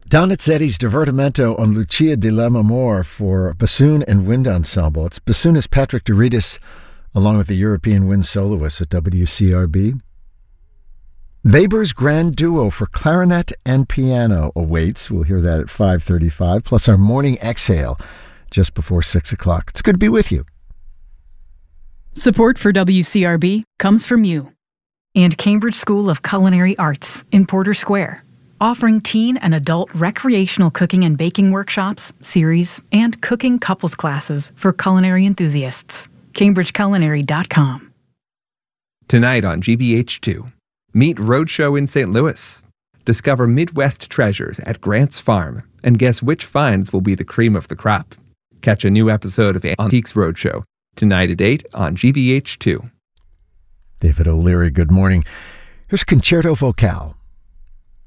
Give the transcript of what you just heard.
Donizetti's Divertimento on Lucia di Lammermoor for bassoon and wind ensemble. It's bassoonist Patrick Douridas along with the European wind soloists at WCRB. Weber's Grand Duo for clarinet and piano awaits. We'll hear that at 5:35, plus our morning exhale just before 6 o'clock. It's good to be with you. Support for WCRB comes from you and Cambridge School of Culinary Arts in Porter Square, offering teen and adult recreational cooking and baking workshops, series, and cooking couples classes for culinary enthusiasts. CambridgeCulinary.com. Tonight on GBH2, meet Roadshow in St. Louis. Discover Midwest treasures at Grant's Farm and guess which finds will be the cream of the crop. Catch a new episode of Antiques Roadshow tonight at 8 on GBH2. David O'Leary, good morning. Here's Concerto Vocale.